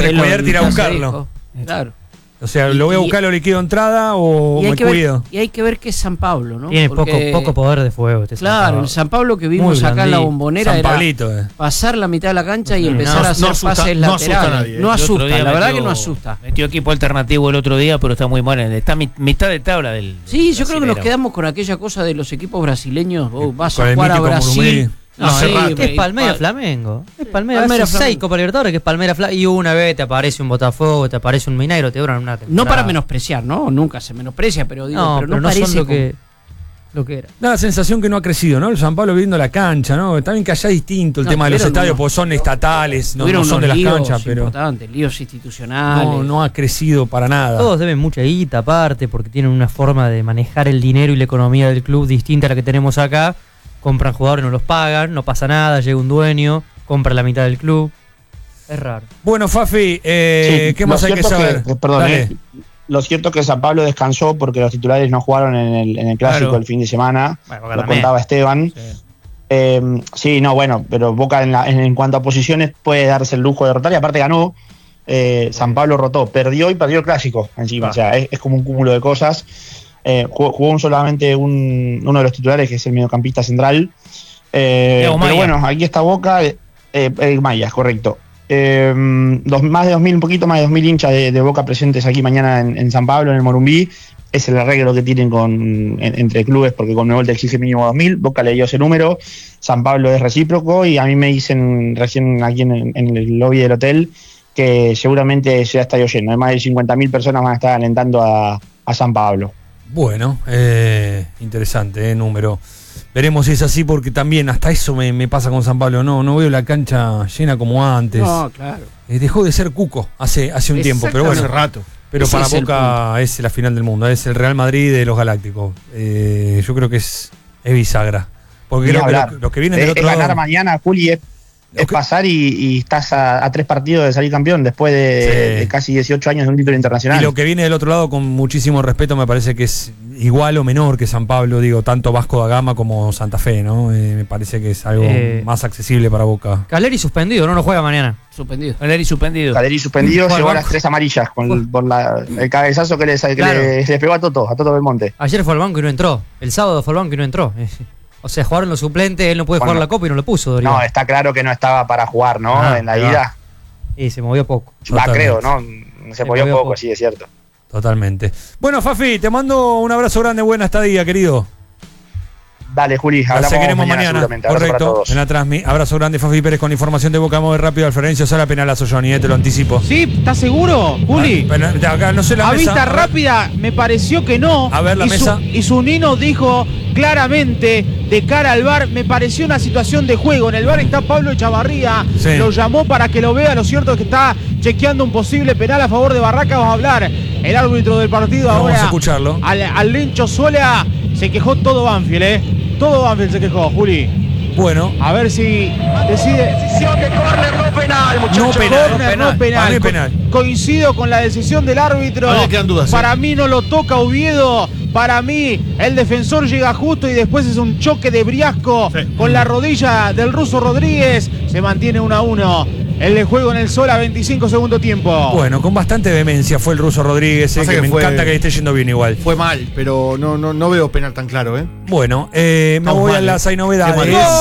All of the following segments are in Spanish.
descuidarte ir a buscarlo. Claro. O sea, ¿lo voy a buscar, lo liquido entrada o me cuido? Y hay que ver qué es San Pablo, ¿no? Tiene poco poder de fuego. Claro, el San Pablo que vimos acá en la Bombonera San era Pablito, pasar la mitad de la cancha y empezar a hacer pases laterales. No asusta, la verdad que no asusta. Metió equipo alternativo el otro día, pero está muy mal. Está mitad de tabla del. Sí, yo creo que nos quedamos con aquella cosa de los equipos brasileños. Vas a jugar a Brasil. No, es Palmeiras Flamengo. Es Palmeiras 6 Copa Libertadores, que es Palmeiras Flamengo. Y una vez te aparece un Botafogo, te aparece un Mineiro, te duran una temporada. No para menospreciar, ¿no? Nunca se menosprecia, pero digo, pero no parece son lo que era. Da la sensación que no ha crecido, ¿no? El San Pablo viviendo la cancha, ¿no? Está bien que allá es distinto el tema de los estadios, porque son estatales, no son de las canchas, pero. Importantes, líos institucionales. No ha crecido para nada. Todos deben mucha guita aparte, porque tienen una forma de manejar el dinero y la economía del club distinta a la que tenemos acá. Compran jugadores, no los pagan, no pasa nada, llega un dueño, compra la mitad del club. Es raro. Bueno, Fafi, ¿qué más hay que saber? Lo cierto es que San Pablo descansó porque los titulares no jugaron en el clásico el fin de semana. Bueno, lo contaba Esteban. Sí. Pero Boca en cuanto a posiciones puede darse el lujo de derrotar y aparte ganó. San Pablo rotó, perdió y perdió el clásico encima. O sea, es como un cúmulo de cosas. Jugó solamente uno de los titulares, que es el mediocampista central. Pero bueno, aquí está Boca, Maya, correcto. Más de 2.000, un poquito más de 2.000 hinchas de Boca presentes aquí mañana en San Pablo, en el Morumbí. Es el arreglo que tienen entre clubes, porque Conmebol te exige mínimo 2.000. Boca le dio ese número. San Pablo es recíproco y a mí me dicen recién aquí en el lobby del hotel que seguramente sea estadio lleno. Más de 50.000 personas van a estar alentando a San Pablo. Bueno, interesante número. Veremos si es así, porque también hasta eso me pasa con San Pablo. No veo la cancha llena como antes. No, claro. Dejó de ser Cuco hace un tiempo, pero bueno. Hace rato. Pero para Boca es la final del mundo, es el Real Madrid de los Galácticos. Yo creo que es bisagra. Porque creo que los que vienen del otro lado. Ganar mañana, Juli, es pasar y estás a 3 partidos de salir campeón después de casi 18 años de un título internacional. Y lo que viene del otro lado, con muchísimo respeto, me parece que es igual o menor que San Pablo, digo, tanto Vasco da Gama como Santa Fe, ¿no? Me parece que es algo más accesible para Boca. Caleri suspendido, no juega mañana. Caleri suspendido. Llevó las 3 amarillas por el cabezazo que le pegó a Toto Belmonte. Ayer fue al banco y no entró. El sábado fue al banco y no entró. O sea, jugaron los suplentes, él no puede jugar la Copa y no lo puso, Dorival. No, está claro que no estaba para jugar, ¿no? En la ida. Y se movió poco. Creo, ¿no? Se movió poco, sí, es cierto. Totalmente. Bueno, Fafi, te mando un abrazo grande, buena estadía, querido. Dale, Juli, hablamos mañana. Correcto, en la Transmi. Abrazo grande, Fafi Pérez, con información de Boca. Vamos rápido al Florencio Sala, penalazo, Johnny, te lo anticipo. Sí, ¿estás seguro, Juli? Acá, no sé la a mesa. Vista rápida, me pareció que no. A ver la mesa. Y su Nino dijo claramente, de cara al VAR, me pareció una situación de juego. En el VAR está Pablo Echavarría, lo llamó para que lo vea. Lo cierto es que está chequeando un posible penal a favor de Barraca. Vamos a hablar el árbitro del partido ahora. Vamos a escucharlo. Al Lencho Sola se quejó todo Banfield, Todo Banfield se quejó, Juli. Bueno. A ver si decide. Decisión de córner, no penal, muchachos. No penal. Coincido con la decisión del árbitro. Quedan dudas, para mí no lo toca Oviedo. Para mí el defensor llega justo y después es un choque de Briasco con la rodilla del ruso Rodríguez. Se mantiene 1-1. El de juego en el Sola, 25 segundo tiempo. Bueno, con bastante vehemencia fue el ruso Rodríguez, que me encanta que esté yendo bien igual. Fue mal, pero no veo penal tan claro, Bueno, me voy a las hay novedades.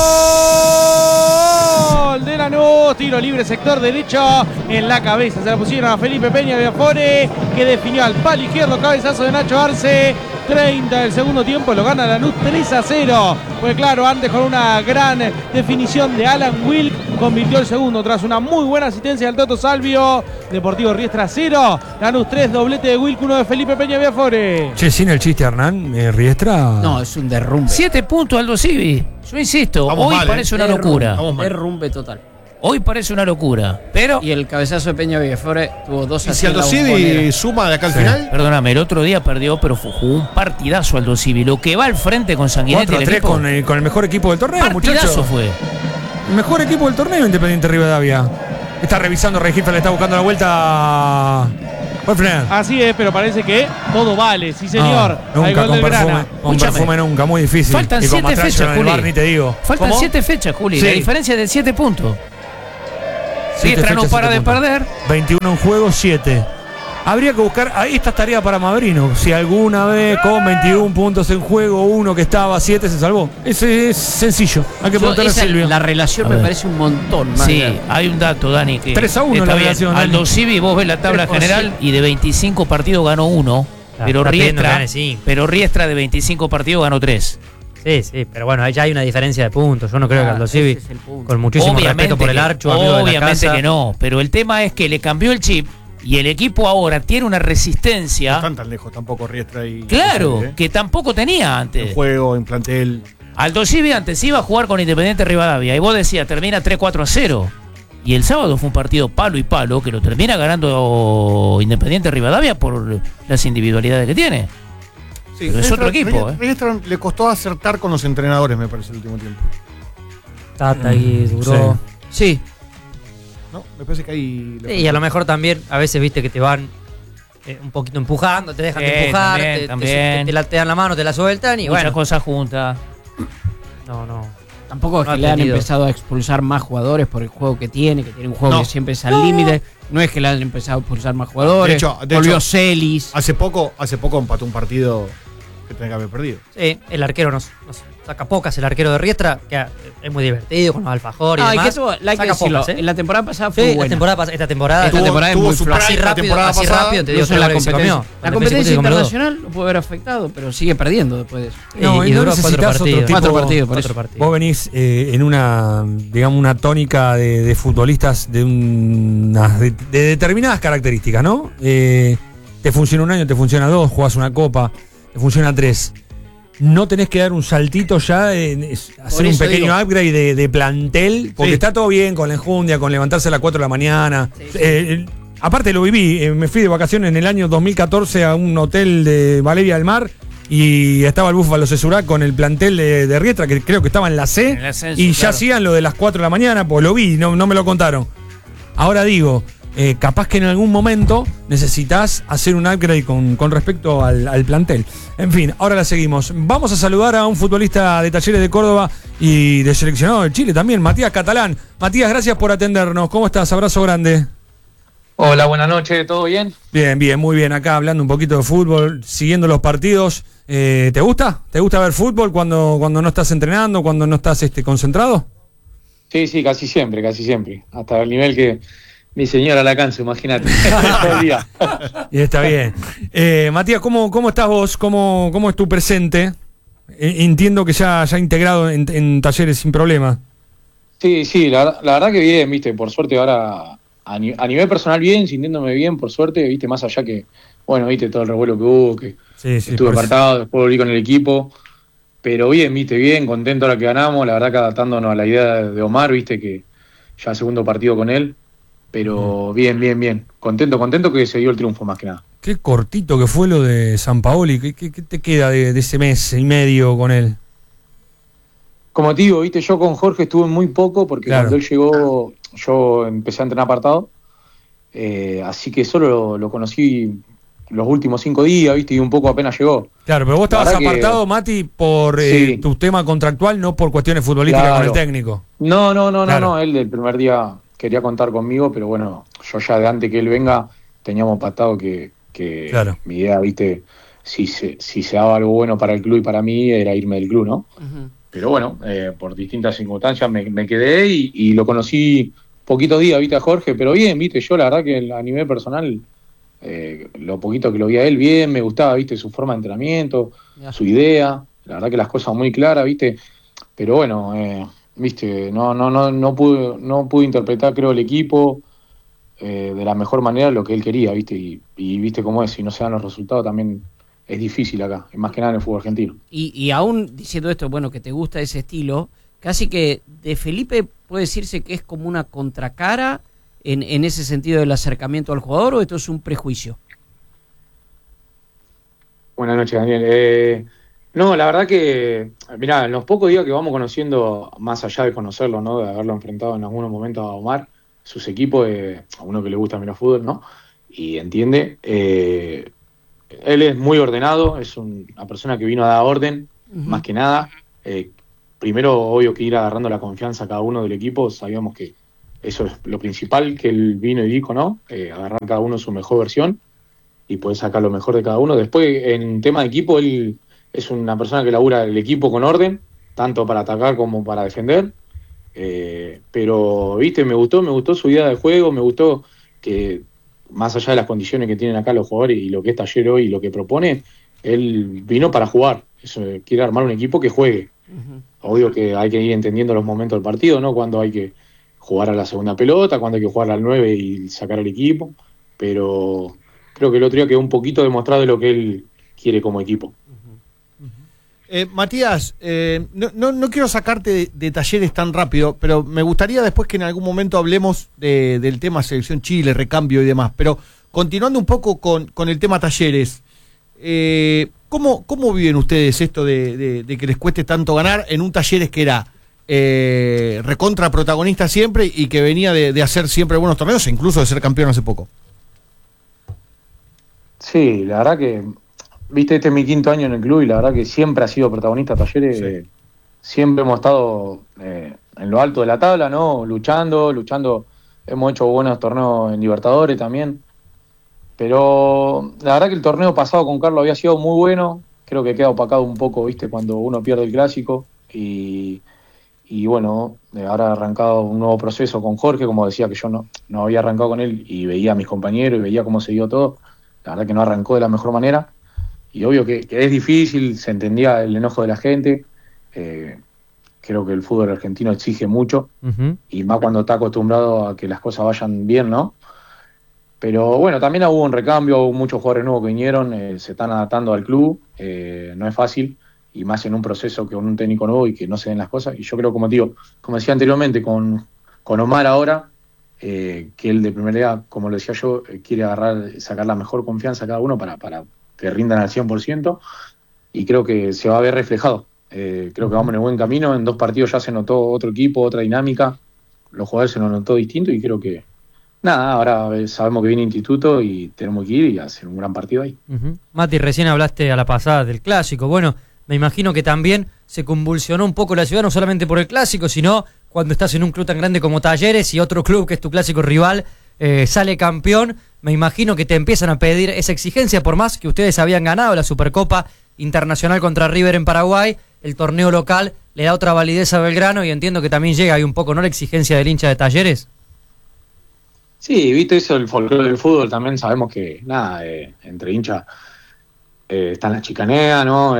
Gol de Lanús, tiro libre, sector derecho en la cabeza. Se la pusieron a Felipe Peña Biafore, que definió al palo izquierdo, cabezazo de Nacho Arce. 30 del segundo tiempo, lo gana Lanús 3-0. Pues claro, antes con una gran definición de Alan Wilk, convirtió el segundo tras una muy buena asistencia del Toto Salvio. Deportivo Riestra 0, Lanús 3, doblete de Wilk, 1 de Felipe Peña Biafore. Che, sin el chiste, Hernán, Riestra. No, es un derrumbe. 7 puntos Aldo Civi. Yo insisto, hoy parece una locura. Derrumbe total. Hoy parece una locura, pero... Y el cabezazo de Peña Biafore tuvo 2 asistencias. ¿Y si Aldo Civi suma de acá al final? Perdóname, el otro día perdió, pero jugó un partidazo Aldo Civi. Lo que va al frente con Sanguinetti. 4-3 con el mejor equipo del torneo, muchachos. Partidazo fue. El mejor equipo del torneo, Independiente Rivadavia. Está revisando Regifra, le está buscando la vuelta. Así es, pero parece que todo vale, sí señor. Nunca con perfume nunca, muy difícil. Faltan 7 fechas, Juli. Ni te digo. Faltan 7 fechas, Juli. Sí. La diferencia es de 7 puntos. Riestra no para de perder. 21 en juego, 7. Habría que buscar, ahí esta tarea para Mavrino. Si alguna vez con 21 puntos en juego, uno que estaba a 7 se salvó. Ese es sencillo. Hay que preguntarle a Silvio. La relación me parece un montón. Sí, hay un dato, Dani. Que 3-1 la relación. Aldo Civi, vos ves la tabla general y de 25 partidos ganó 1. Pero Riestra de 25 partidos ganó 3. Sí, pero bueno, ahí ya hay una diferencia de puntos. Yo no creo que Aldo Civi, con muchísimo respeto por el Archo, obviamente que no, pero el tema es que le cambió el chip y el equipo ahora tiene una resistencia. No están tan lejos tampoco Riestra y... Claro, que tampoco tenía antes. En juego, en plantel. Aldo Civi antes iba a jugar con Independiente Rivadavia y vos decías, termina 3-4-0. Y el sábado fue un partido palo y palo que lo termina ganando Independiente Rivadavia por las individualidades que tiene. Sí, pero es otro equipo. Riestra le costó acertar con los entrenadores, me parece, el último tiempo. Tata y duró. Sí. No, me parece que ahí... Y a lo mejor también, a veces, viste, que te van un poquito empujando, te dejan de empujar, te dan la mano, te la sueltan y muchas cosas juntas. No. Tampoco es que le han empezado a expulsar más jugadores por el juego que tiene un juego que siempre es al límite. No es que le han empezado a expulsar más jugadores. De volvió Celis. Hace poco empató un partido que tenía que haber perdido. Sí, el arquero nos saca pocas, el arquero de Riestra, que es muy divertido con los alfajores y demás. Saca pocas, en la temporada pasada fue buena. Esta temporada es muy así rápido, te digo, la competencia internacional lo puede haber afectado, pero sigue perdiendo después de eso. No, y duró 4 partidos. Vos venís en una, digamos, una tónica de futbolistas de determinadas características, ¿no? Te funciona un año, te funciona 2, jugás una copa, te funciona 3. No tenés que dar un saltito ya, hacer un pequeño upgrade de plantel, porque está todo bien con la enjundia, con levantarse a las 4 de la mañana. Aparte lo viví, me fui de vacaciones en el año 2014 a un hotel de Valeria del Mar y estaba el Búfalo Cesurá con el plantel de Riestra, que creo que estaba en la C, y ya hacían lo de las 4 de la mañana, pues lo vi, no me lo contaron. Ahora digo... capaz que en algún momento necesitas hacer un upgrade con respecto al plantel. En fin, ahora la seguimos. Vamos a saludar a un futbolista de Talleres de Córdoba y de seleccionado de Chile también, Matías Catalán. Matías, gracias por atendernos. ¿Cómo estás? Abrazo grande. Hola, buenas noches, ¿todo bien? Bien, muy bien. Acá hablando un poquito de fútbol, siguiendo los partidos. ¿Te gusta? ¿Te gusta ver fútbol cuando no estás entrenando, cuando no estás concentrado? Sí, casi siempre. Hasta el nivel que... Mi señora la canso, imagínate. Y está bien. Matías, ¿cómo estás vos? ¿Cómo es tu presente? Entiendo que ya integrado en Talleres sin problema. Sí, la verdad que bien, viste, por suerte ahora a nivel personal bien, sintiéndome bien, por suerte, viste, más allá que, bueno, viste, todo el revuelo que hubo, que estuve apartado, después volví con el equipo, pero bien, viste, bien, contento ahora que ganamos, la verdad que adaptándonos a la idea de Omar, viste, que ya segundo partido con él. Pero bien. Contento que se dio el triunfo más que nada. Qué cortito que fue lo de Sampaoli. ¿Qué te queda de ese mes y medio con él? Como te digo, viste, yo con Jorge estuve muy poco porque cuando él llegó yo empecé a entrenar apartado. Así que solo lo conocí los últimos 5 días, viste, y un poco apenas llegó. Claro, pero vos estabas apartado, Mati, por tu tema contractual, no por cuestiones futbolísticas con el técnico. No, él del primer día... quería contar conmigo, pero bueno, yo ya de antes que él venga teníamos pactado que mi idea, viste, si se daba algo bueno para el club y para mí era irme del club, ¿no? Uh-huh. Pero bueno, por distintas circunstancias me quedé y lo conocí poquitos días, viste, a Jorge, pero bien, viste, yo la verdad que a nivel personal, lo poquito que lo vi a él, bien, me gustaba, viste, su forma de entrenamiento, su idea, la verdad que las cosas muy claras, viste, pero bueno, viste, no pude interpretar, creo, el equipo de la mejor manera lo que él quería, viste, y viste cómo es, si no se dan los resultados también es difícil acá, más que nada en el fútbol argentino. Y aún diciendo esto, bueno, que te gusta ese estilo, casi que de Felipe puede decirse que es como una contracara en ese sentido del acercamiento al jugador, ¿o esto es un prejuicio? Buenas noches, Daniel. No, la verdad que, mirá, en los pocos días que vamos conociendo, más allá de conocerlo, ¿no? De haberlo enfrentado en algunos momentos a Omar, sus equipos, a uno que le gusta mirar fútbol, ¿no? Y entiende, él es muy ordenado, es una persona que vino a dar orden, más que nada. Primero, obvio que ir agarrando la confianza a cada uno del equipo, sabíamos que eso es lo principal que él vino y dijo, ¿no? Agarrar cada uno su mejor versión y poder sacar lo mejor de cada uno. Después, en tema de equipo, él es una persona que labura el equipo con orden, tanto para atacar como para defender. Pero, viste, me gustó su idea de juego, me gustó que, más allá de las condiciones que tienen acá los jugadores y lo que es Talleres hoy y lo que propone, él vino para jugar. Eso, quiere armar un equipo que juegue. Obvio que hay que ir entendiendo los momentos del partido, ¿no? Cuando hay que jugar a la segunda pelota, cuando hay que jugar al 9 y sacar al equipo, pero creo que el otro día quedó un poquito demostrado de lo que él quiere como equipo. Matías, no quiero sacarte de Talleres tan rápido, pero me gustaría después que en algún momento hablemos del tema Selección Chile, recambio y demás, pero continuando un poco con el tema Talleres, ¿cómo viven ustedes esto de que les cueste tanto ganar en un Talleres que era recontra protagonista siempre y que venía de hacer siempre buenos torneos e incluso de ser campeón hace poco? Sí, la verdad que, viste, este es mi 5º año en el club y la verdad que siempre ha sido protagonista Talleres. Sí. Siempre hemos estado en lo alto de la tabla, ¿no? Luchando. Hemos hecho buenos torneos en Libertadores también. Pero la verdad que el torneo pasado con Carlos había sido muy bueno. Creo que queda opacado un poco, viste, cuando uno pierde el clásico. Y bueno, ahora ha arrancado un nuevo proceso con Jorge, como decía que yo no había arrancado con él y veía a mis compañeros y veía cómo se dio todo. La verdad que no arrancó de la mejor manera. Y obvio que es difícil, se entendía el enojo de la gente. Creo que el fútbol argentino exige mucho, y más cuando está acostumbrado a que las cosas vayan bien, ¿no? Pero bueno, también hubo un recambio, hubo muchos jugadores nuevos que vinieron, se están adaptando al club, no es fácil, y más en un proceso que con un técnico nuevo y que no se den las cosas. Y yo creo, como decía anteriormente, con Omar ahora, que él de primera edad, como lo decía yo, quiere sacar la mejor confianza a cada uno para que rindan al 100%, y creo que se va a ver reflejado. Creo que vamos en el buen camino. En 2 partidos ya se notó otro equipo, otra dinámica, los jugadores se nos notó distinto y creo que ahora sabemos que viene Instituto y tenemos que ir y hacer un gran partido ahí. Mati, recién hablaste a la pasada del Clásico. Bueno, me imagino que también se convulsionó un poco la ciudad, no solamente por el Clásico, sino cuando estás en un club tan grande como Talleres y otro club que es tu clásico rival sale campeón. Me imagino que te empiezan a pedir esa exigencia, por más que ustedes habían ganado la Supercopa Internacional contra River en Paraguay. El torneo local le da otra validez a Belgrano y entiendo que también llega ahí un poco, ¿no?, la exigencia del hincha de Talleres. Sí, viste, eso el folclore del fútbol también sabemos que, entre hinchas están las chicaneas, ¿no?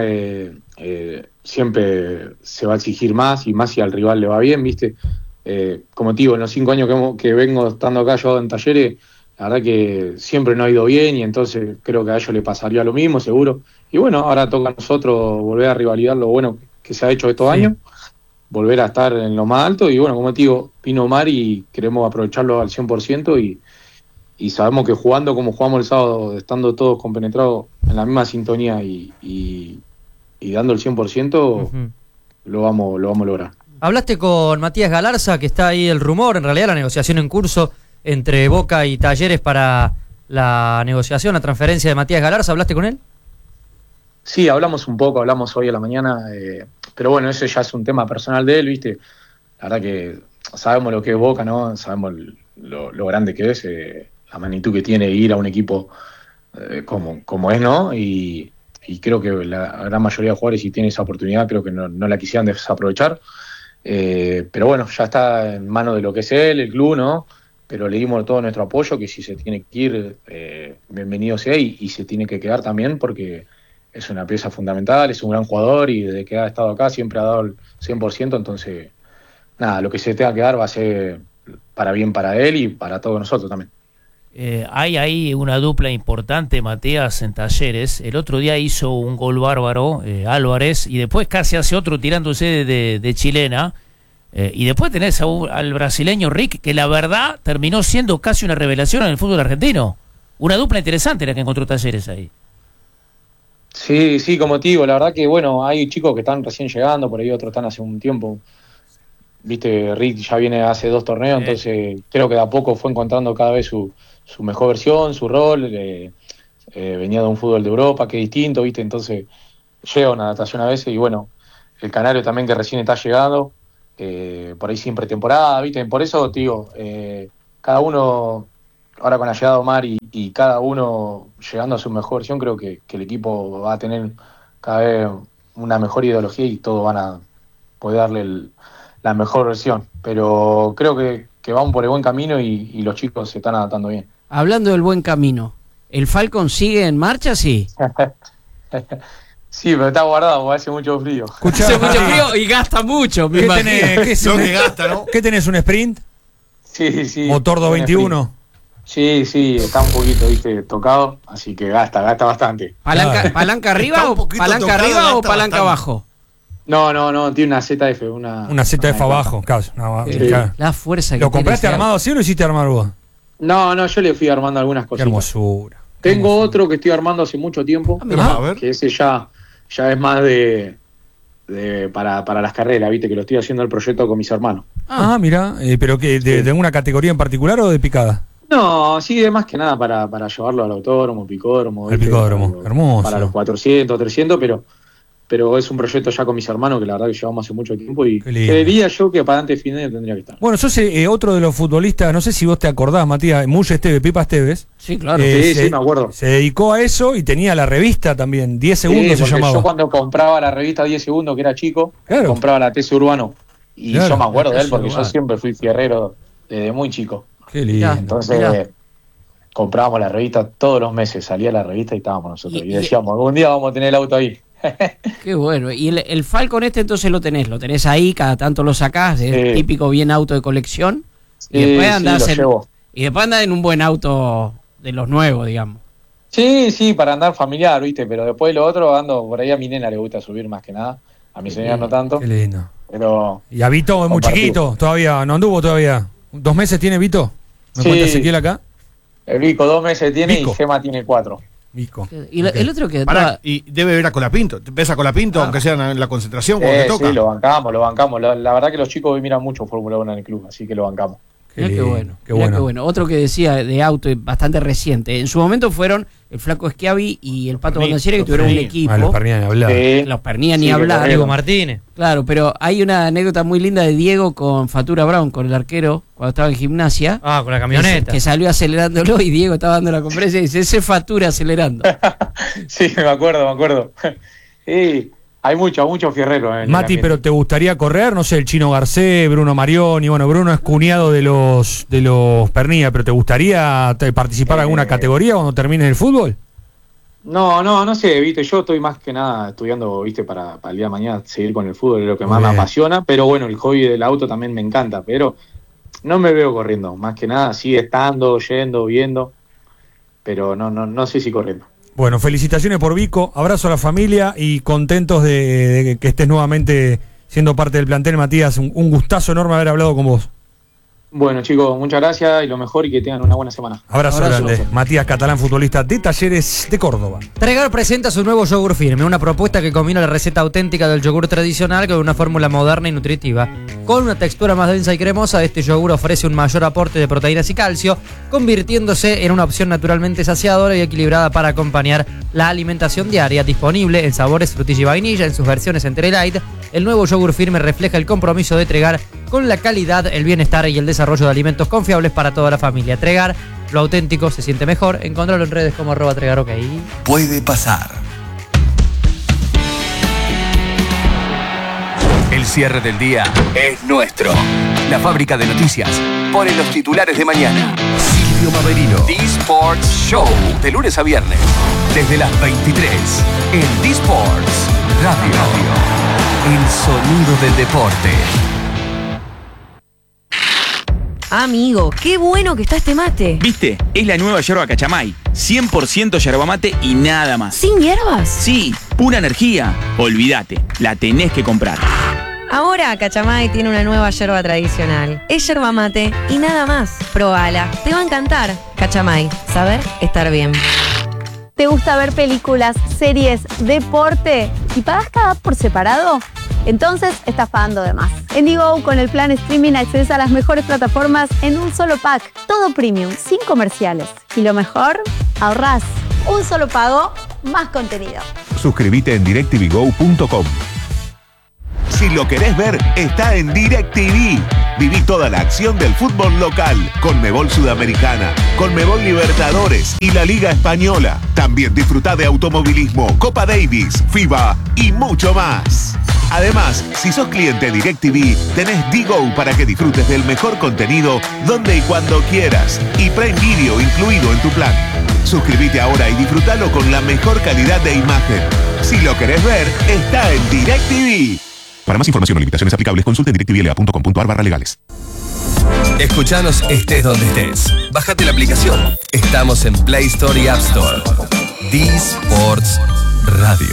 Siempre se va a exigir más, y más si al rival le va bien, viste. Como te digo, en los 5 años que vengo estando acá yo en Talleres, la verdad que siempre no ha ido bien, y entonces creo que a ellos le pasaría lo mismo, seguro. Y bueno, ahora toca a nosotros volver a rivalidar lo bueno que se ha hecho estos años, volver a estar en lo más alto, y bueno, como te digo, vino Omar y queremos aprovecharlo al 100%, y sabemos que jugando como jugamos el sábado, estando todos compenetrados en la misma sintonía y dando el 100%, lo vamos a lograr. Hablaste con Matías Galarza, que está ahí el rumor, en realidad la negociación en curso entre Boca y Talleres para la negociación, la transferencia de Matías Galarza. ¿Hablaste con él? Sí, hablamos un poco, hablamos hoy a la mañana, pero bueno, eso ya es un tema personal de él, ¿viste? La verdad que sabemos lo que es Boca, ¿no? Sabemos lo grande que es, la magnitud que tiene ir a un equipo como es, ¿no? Y creo que la gran mayoría de jugadores, si tiene esa oportunidad, creo que no la quisieran desaprovechar. Pero bueno, ya está en manos de lo que es él, el club, ¿no? Pero le dimos todo nuestro apoyo, que si se tiene que ir, bienvenido sea, y se tiene que quedar también, porque es una pieza fundamental, es un gran jugador y desde que ha estado acá siempre ha dado el 100%, entonces lo que se tenga que dar va a ser para bien para él y para todos nosotros también. Hay ahí una dupla importante, Matías, en Talleres. El otro día hizo un gol bárbaro, Álvarez, y después casi hace otro tirándose de chilena. Y después tenés al brasileño Rick, que la verdad terminó siendo casi una revelación en el fútbol argentino. Una dupla interesante la que encontró Talleres ahí. Sí, como te digo, la verdad que bueno, hay chicos que están recién llegando, por ahí otros están hace un tiempo. Viste, Rick ya viene hace 2 torneos, entonces creo que de a poco fue encontrando cada vez su mejor versión, su rol. Venía de un fútbol de Europa que es distinto, viste, entonces lleva una adaptación a veces. Y bueno, el canario también, que recién está llegando, por ahí sin pretemporada, ¿viste? Por eso, tío, cada uno, ahora con la llegada de Omar y cada uno llegando a su mejor versión, creo que el equipo va a tener cada vez una mejor ideología y todos van a poder darle la mejor versión. Pero creo que vamos por el buen camino y los chicos se están adaptando bien. Hablando del buen camino, ¿el Falcon sigue en marcha? Sí. Sí, pero está guardado porque hace mucho frío. Hace mucho frío y gasta mucho. ¿Qué tenés? que gasta, ¿no? ¿Qué tenés? ¿Un sprint? Sí. ¿Motor 221? Sí, está un poquito, viste, tocado, así que gasta bastante. ¿Palanca arriba o palanca abajo? No, tiene una ZF. Una ZF abajo, casi. La fuerza que ¿Lo compraste armado así o lo hiciste armar vos? No, yo le fui armando algunas cosas. Qué hermosura. Tengo otro que estoy armando hace mucho tiempo, que ese ya es más para las carreras, viste, que lo estoy haciendo el proyecto con mis hermanos. Mira, pero que de una categoría en particular o de picada? No, sí, de más que nada para llevarlo al autódromo, picódromo. El picódromo, hermoso. Para los 400, 300, pero es un proyecto ya con mis hermanos que la verdad que llevamos hace mucho tiempo y creería yo que para antes de fin de año tendría que estar. Bueno, sos otro de los futbolistas, no sé si vos te acordás, Matías, Pipa Esteves. Sí, claro. Sí, me acuerdo. Se dedicó a eso y tenía la revista también, 10 segundos se llamaba. Yo cuando compraba la revista 10 segundos, que era chico, compraba la TC Urbano y yo me acuerdo de él porque yo siempre fui fierrero desde muy chico. Qué lindo. Entonces comprábamos la revista todos los meses, salía la revista y estábamos nosotros. Y decíamos, algún día vamos a tener el auto ahí. Qué bueno. Y el Falcon entonces lo tenés ahí, cada tanto lo sacás, es típico bien auto de colección. Y después andás en un buen auto de los nuevos, digamos. Sí, para andar familiar, viste, pero después lo otro ando por ahí. A mi nena le gusta subir más que nada, a mi señora no tanto. Qué lindo. Pero y a Vito es muy chiquito, todavía no anduvo todavía. ¿2 meses tiene Vito? ¿Me cuenta Ezequiel acá? El Vico 2 meses tiene y Gema tiene 4. Vico. Y el otro que y debe ver a Colapinto. ¿Ves a Colapinto aunque sea en la concentración cuando te toca? Sí, lo bancamos. La verdad que los chicos hoy miran mucho Fórmula 1 en el club, así que lo bancamos. Qué bueno. Otro que decía de auto bastante reciente. En su momento fueron el Flaco Schiavi y el Pato Bondancieri, que tuvieron un equipo. Los Pernía ni hablar. Los Pernía ni hablar. Diego Martínez. Claro, pero hay una anécdota muy linda de Diego con Fatura Brown, con el arquero, cuando estaba en Gimnasia. Con la camioneta. Que salió acelerándolo y Diego estaba dando la conferencia y dice, ese Fatura acelerando. Sí, me acuerdo. Sí. Hay mucho fierrero. Mati, pero ¿te gustaría correr? No sé, el Chino Garcés, Bruno Marioni. Bueno, Bruno es cuñado de los Pernía, pero ¿te gustaría participar en alguna categoría cuando termines el fútbol? No sé, viste, yo estoy más que nada estudiando, viste, para el día de mañana seguir con el fútbol, es lo que más me apasiona, pero bueno, el hobby del auto también me encanta, pero no me veo corriendo, más que nada sigue estando, yendo, viendo, pero no sé si corriendo. Bueno, felicitaciones por Vico, abrazo a la familia y contentos de que estés nuevamente siendo parte del plantel, Matías. Un gustazo enorme haber hablado con vos. Bueno, chicos, muchas gracias y lo mejor y que tengan una buena semana. Abrazo grande. Matías Catalán, futbolista de Talleres de Córdoba. Tregar presenta su nuevo yogur firme, una propuesta que combina la receta auténtica del yogur tradicional con una fórmula moderna y nutritiva. Con una textura más densa y cremosa, este yogur ofrece un mayor aporte de proteínas y calcio, convirtiéndose en una opción naturalmente saciadora y equilibrada para acompañar la alimentación diaria. Disponible en sabores frutilla y vainilla en sus versiones entera y light, el nuevo yogur firme refleja el compromiso de Tregar con la calidad, el bienestar y el desarrollo de alimentos confiables para toda la familia. Tregar, lo auténtico se siente mejor. Encontralo en redes como @tregar_ok. Puede pasar. El cierre del día es nuestro. La fábrica de noticias pone los titulares de mañana. Silvio Maverino. D-Sports Show. De lunes a viernes. Desde las 23. En D-Sports Radio. El sonido del deporte. Amigo, qué bueno que está este mate. ¿Viste? Es la nueva yerba Cachamay. 100% yerba mate y nada más. ¿Sin hierbas? Sí, pura energía. Olvídate, la tenés que comprar. Ahora Cachamay tiene una nueva yerba tradicional. Es yerba mate y nada más. Probala, te va a encantar. Cachamay, saber estar bien. ¿Te gusta ver películas, series, deporte y pagas cada app por separado? Entonces estás pagando de más. En Digo, con el plan streaming accedes a las mejores plataformas en un solo pack. Todo premium, sin comerciales. Y lo mejor, ahorrás. Un solo pago, más contenido. Suscríbete en directvgo.com. Si lo querés ver, está en DirecTV. Viví toda la acción del fútbol local, Conmebol Sudamericana, Conmebol Libertadores y la Liga Española. También disfrutá de automovilismo, Copa Davis, FIBA y mucho más. Además, si sos cliente DirecTV, tenés D-Go para que disfrutes del mejor contenido donde y cuando quieras. Y Prime Video incluido en tu plan. Suscríbete ahora y disfrutalo con la mejor calidad de imagen. Si lo querés ver, está en DirecTV. Para más información o limitaciones aplicables, consulte directvla.com.ar/legales. Escuchanos estés donde estés. Bájate la aplicación. Estamos en Play Store y App Store. D-Sports Radio.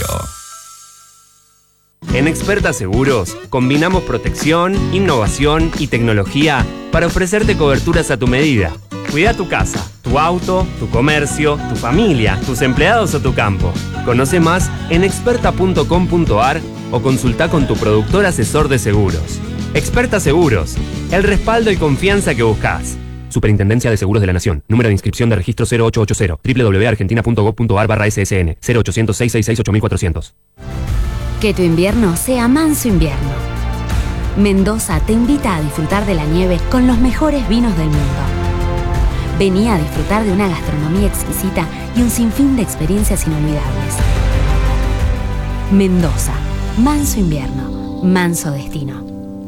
En Experta Seguros, combinamos protección, innovación y tecnología para ofrecerte coberturas a tu medida. Cuida tu casa, tu auto, tu comercio, tu familia, tus empleados o tu campo. Conoce más en experta.com.ar o consulta con tu productor asesor de seguros. Experta Seguros, el respaldo y confianza que buscas. Superintendencia de Seguros de la Nación. Número de inscripción de registro 0880 www.argentina.gov.ar/ssn 0800 666 8400. Que tu invierno sea manso invierno. Mendoza te invita a disfrutar de la nieve con los mejores vinos del mundo. Vení a disfrutar de una gastronomía exquisita y un sinfín de experiencias inolvidables. Mendoza, manso invierno, manso destino.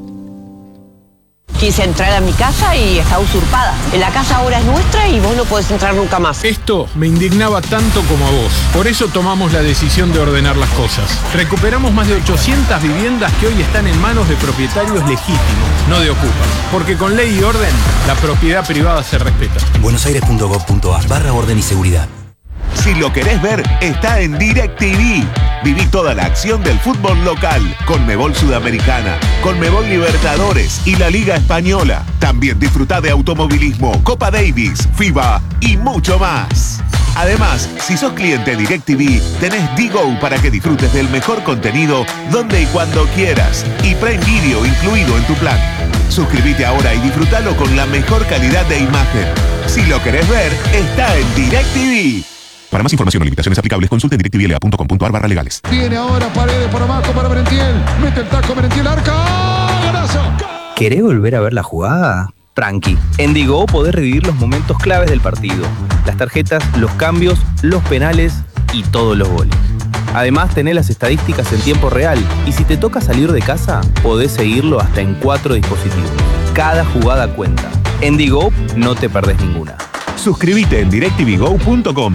Quise entrar a mi casa y está usurpada. La casa ahora es nuestra y vos no podés entrar nunca más. Esto me indignaba tanto como a vos. Por eso tomamos la decisión de ordenar las cosas. Recuperamos más de 800 viviendas que hoy están en manos de propietarios legítimos, no de ocupas. Porque con ley y orden, la propiedad privada se respeta. buenosaires.gov.ar/orden y seguridad. Si lo querés ver, está en DirecTV. Viví toda la acción del fútbol local, Conmebol Sudamericana, Conmebol Libertadores y la Liga Española. También disfrutá de automovilismo, Copa Davis, FIBA y mucho más. Además, si sos cliente DirecTV, tenés D-Go para que disfrutes del mejor contenido donde y cuando quieras. Y Prime Video incluido en tu plan. Suscríbete ahora y disfrutalo con la mejor calidad de imagen. Si lo querés ver, está en DirecTV. Para más información o limitaciones aplicables, consulte en directvla.com.ar/legales. Viene ahora Paredes por abajo para Merentiel. Mete el taco Merentiel, arca. ¡Golazo! ¿Querés volver a ver la jugada? Tranqui. En D-Go podés revivir los momentos claves del partido. Las tarjetas, los cambios, los penales y todos los goles. Además, tenés las estadísticas en tiempo real. Y si te toca salir de casa, podés seguirlo hasta en 4 dispositivos. Cada jugada cuenta. En D-Go no te perdés ninguna. Suscríbete en directvgo.com.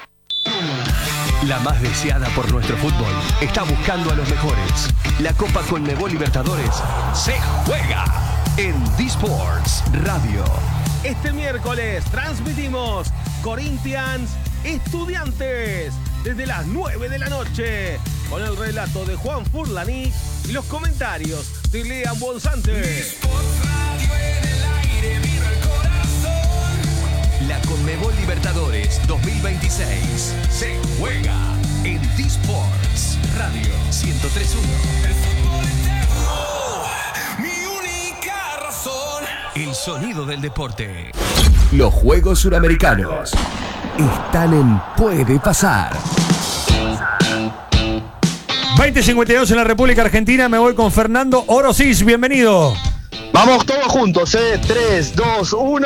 La más deseada por nuestro fútbol está buscando a los mejores. La Copa Conmebol Libertadores se juega en D-Sports Radio. Este miércoles transmitimos Corinthians Estudiantes desde las 9 de la noche con el relato de Juan Furlani y los comentarios de Lean Bonzante. D-Sports Radio en el aire, viva el corazón. La Conmebol Libertadores 2026 se juega en D-Sports Radio 103.1. El fútbol eterno, mi única razón. El sonido del deporte. Los Juegos Suramericanos están en Puede Pasar. 20:52 en la República Argentina. Me voy con Fernando Orosís. Bienvenido. Vamos todos juntos, 3, 2, 1.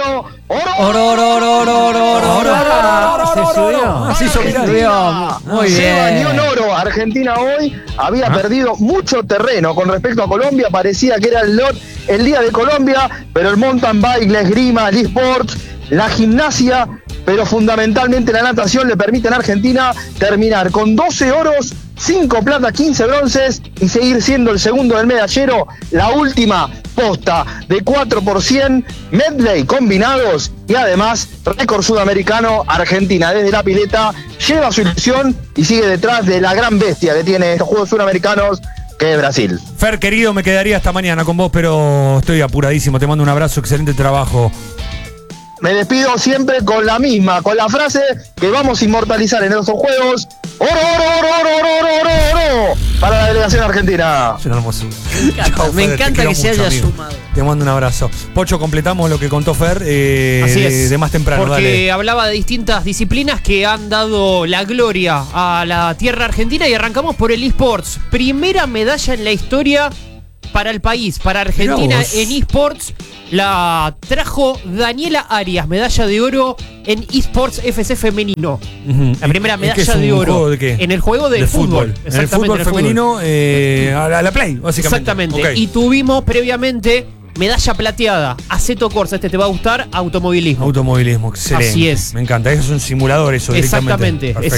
¡Oro! Se subió. Muy bien. Se bañó en oro. Argentina hoy había perdido mucho terreno con respecto a Colombia. Parecía que era el día de Colombia, pero el mountain bike, la esgrima, el eSports, la gimnasia, pero fundamentalmente la natación le permiten a Argentina terminar con 12 oros, 5 plata, 15 bronces y seguir siendo el segundo del medallero. La última posta de 4x100, medley combinados y además récord sudamericano. Argentina desde la pileta lleva su ilusión y sigue detrás de la gran bestia que tiene estos Juegos Sudamericanos, que es Brasil. Fer, querido, me quedaría hasta mañana con vos, pero estoy apuradísimo. Te mando un abrazo, excelente trabajo. Me despido siempre con la frase que vamos a inmortalizar en estos juegos. ¡Oro, oro, oro, oro, oro, oro, oro! Para la delegación argentina. Es una hermosura. Me encanta que se haya sumado. Te mando un abrazo. Pocho, completamos lo que contó Fer Así es, de más temprano. Porque dale. hablaba de distintas disciplinas que han dado la gloria a la tierra argentina y arrancamos por el eSports. Primera medalla en la historia para el país, para Argentina en eSports, la trajo Daniela Arias, medalla de oro en eSports FC femenino. La primera medalla de oro en el juego de fútbol. En el fútbol femenino a la Play, básicamente. Exactamente. Okay. Y tuvimos previamente medalla plateada, Assetto Corsa, te va a gustar, automovilismo. Automovilismo, excelente. Así es. Me encanta, es un simulador eso. Exactamente. Es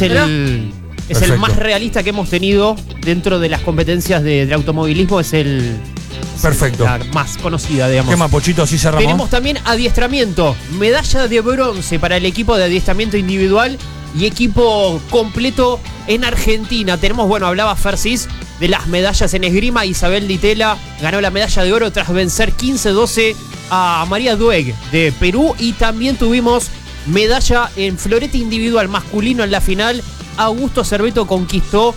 el más realista que hemos tenido dentro de las competencias de automovilismo, es el... Perfecto. La más conocida, digamos. ¿Qué más, Pochito? Así cerramos. Tenemos también adiestramiento. Medalla de bronce para el equipo de adiestramiento individual y equipo completo en Argentina. Tenemos, hablaba Fersis de las medallas en esgrima. Isabel Ditela ganó la medalla de oro tras vencer 15-12 a María Dueg de Perú. Y también tuvimos medalla en florete individual masculino en la final. Augusto Cerveto conquistó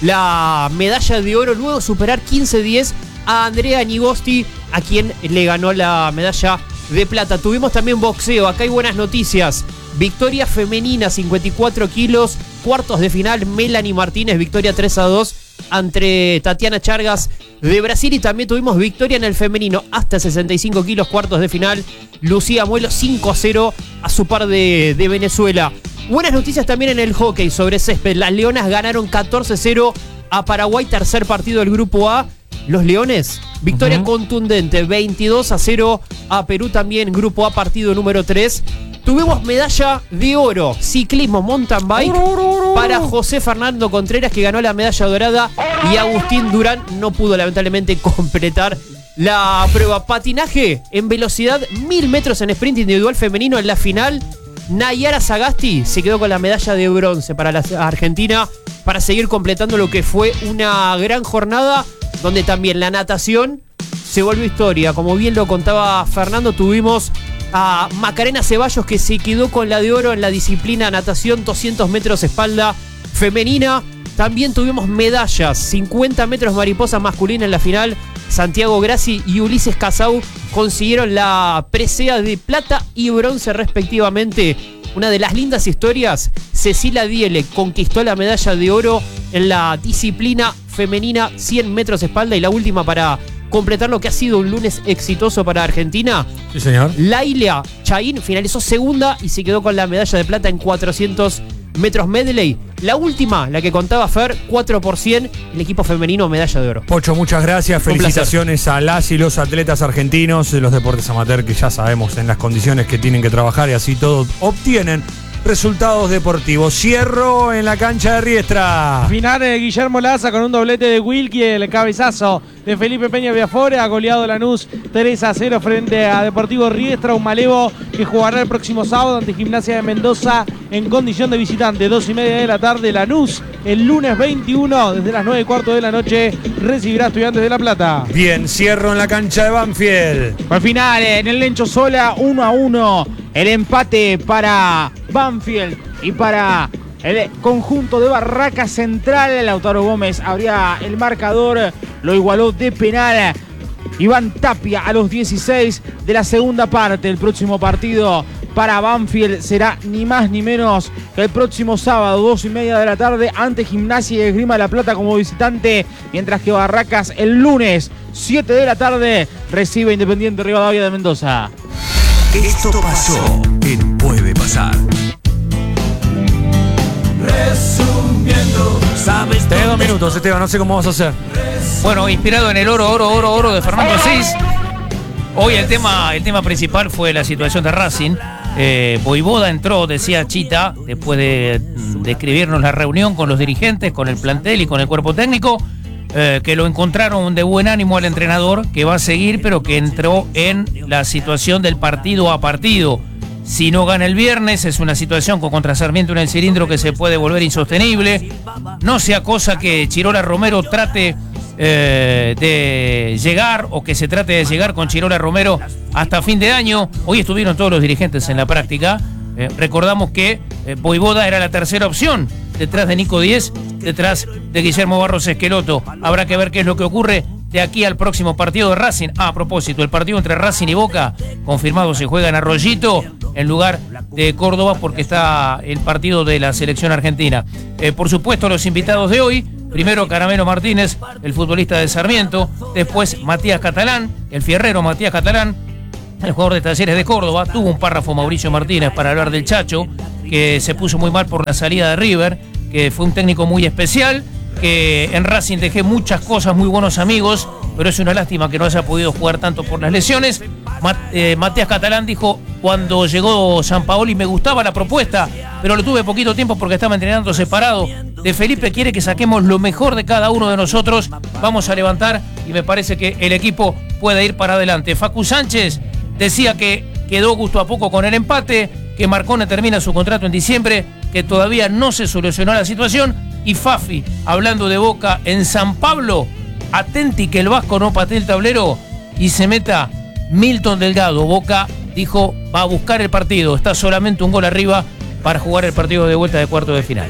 la medalla de oro luego de superar 15-10 a Andrea Nigosti, a quien le ganó la medalla de plata. Tuvimos también boxeo, acá hay buenas noticias. Victoria femenina, 54 kilos, cuartos de final, Melanie Martínez, victoria 3-2 ante Tatiana Chargas de Brasil. Y también tuvimos victoria en el femenino, hasta 65 kilos, cuartos de final, Lucía Muelo 5-0 a su par de Venezuela. Buenas noticias también en el hockey sobre césped. Las Leonas ganaron 14-0 a Paraguay, tercer partido del Grupo A. Los Leones, victoria contundente, 22-0 a Perú también, Grupo A, partido número 3. Tuvimos medalla de oro, ciclismo mountain bike para José Fernando Contreras, que ganó la medalla dorada, y Agustín Durán no pudo lamentablemente completar la prueba. Patinaje en velocidad, 1000 metros en sprint individual femenino en la final. Nayara Sagasti se quedó con la medalla de bronce para la Argentina, para seguir completando lo que fue una gran jornada, donde también la natación se volvió historia. Como bien lo contaba Fernando, tuvimos a Macarena Ceballos, que se quedó con la de oro en la disciplina natación 200 metros espalda femenina. También tuvimos medallas, 50 metros mariposa masculina en la final. Santiago Grassi y Ulises Casau consiguieron la presea de plata y bronce respectivamente. Una de las lindas historias, Cecilia Diele conquistó la medalla de oro en la disciplina femenina 100 metros espalda. Y la última, para completar lo que ha sido un lunes exitoso para Argentina. Sí, señor. Laila Chaín finalizó segunda y se quedó con la medalla de plata en 400 metros medley. La última, la que contaba Fer, 4%, el equipo femenino, medalla de oro. Pocho, muchas gracias. Felicitaciones a las y los atletas argentinos de los deportes amateur, que ya sabemos en las condiciones que tienen que trabajar, y así todos obtienen resultados deportivos. Cierro en la cancha de Riestra. Final de Guillermo Laza con un doblete de Wilkie, el cabezazo de Felipe Peña Viafore. Ha goleado Lanús 3-0 frente a Deportivo Riestra, un malevo que jugará el próximo sábado ante Gimnasia de Mendoza en condición de visitante. 2:30 de la tarde. Lanús el lunes 21 desde las 9:15 de la noche recibirá a Estudiantes de La Plata. Bien, cierro en la cancha de Banfield. Al final, en el Lencho Sola, 1-1. El empate para Banfield y para el conjunto de Barracas Central. Lautaro Gómez abría el marcador, lo igualó de penal Iván Tapia a los 16 de la segunda parte. El próximo partido para Banfield será ni más ni menos que el próximo sábado, 2:30 de la tarde, ante Gimnasia y Esgrima de La Plata como visitante, mientras que Barracas el lunes, 7 de la tarde, recibe Independiente Rivadavia de Mendoza. Esto pasó en Puede Pasar. Resumiendo, ¿sabes? Tenés 2 minutos, Esteban, no sé cómo vas a hacer. Bueno, inspirado en el oro de Fernando Asís. Hoy el tema principal fue la situación de Racing. Voivoda entró, decía Chita, después de describirnos la reunión con los dirigentes, con el plantel y con el cuerpo técnico, que lo encontraron de buen ánimo al entrenador, que va a seguir, pero que entró en la situación del partido a partido. Si no gana el viernes, es una situación con contra Sarmiento en el cilindro que se puede volver insostenible. No sea cosa que Chirola Romero trate de llegar, o que se trate de llegar con Chirola Romero hasta fin de año. Hoy estuvieron todos los dirigentes en la práctica. Recordamos que Voivoda era la tercera opción, detrás de Nico Díez, detrás de Guillermo Barros Esqueloto. Habrá que ver qué es lo que ocurre de aquí al próximo partido de Racing. A propósito, el partido entre Racing y Boca, confirmado, se juega en Arroyito. en lugar de Córdoba porque está el partido de la selección argentina. Por supuesto, los invitados de hoy: primero Caramelo Martínez, el futbolista de Sarmiento; después Matías Catalán, el fierrero Matías Catalán, el jugador de Talleres de Córdoba. Tuvo un párrafo Mauricio Martínez para hablar del Chacho, que se puso muy mal por la salida de River, que fue un técnico muy especial, que en Racing dejé muchas cosas, muy buenos amigos, pero es una lástima que no haya podido jugar tanto por las lesiones. Matías Catalán dijo: cuando llegó Sampaoli me gustaba la propuesta, pero lo tuve poquito tiempo porque estaba entrenando separado. De Felipe quiere que saquemos lo mejor de cada uno de nosotros, vamos a levantar y me parece que el equipo puede ir para adelante. Facu Sánchez decía que quedó gusto a poco con el empate, que Marcone termina su contrato en diciembre, que todavía no se solucionó la situación. Y Fafi, hablando de Boca en San Pablo: atenti que el Vasco no patee el tablero y se meta Milton Delgado. Boca, dijo, va a buscar el partido, está solamente un gol arriba para jugar el partido de vuelta de cuarto de final.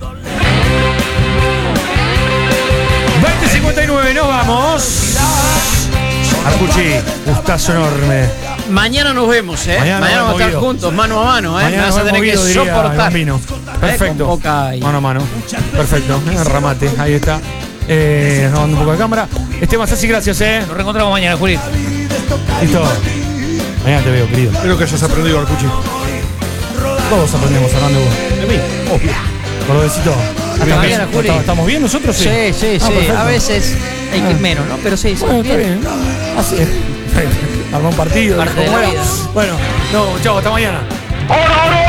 20:59, nos vamos. Arcucci, gustazo enorme. Mañana nos vemos, Mañana vamos a estar juntos, mano a mano, Mañana me vas a tener que soportar. Perfecto. Mano a mano. Perfecto. Ramate, ahí está. Nos dando un poco de cámara. Esteban Sassi, gracias, Nos reencontramos mañana, Juli. Listo. Mañana te veo, querido. Espero que hayas aprendido, Arcucci. Todos aprendemos, Hernando. De mí. Obvio. Por lo decito. Hasta mañana, Juli. ¿Estamos bien nosotros? Sí. A veces hay que ir menos, ¿no? Pero sí, bueno, está bien. Así es. Armó un partido. Parte de la vida. Bueno, chao, hasta mañana. ¡Oro, oro!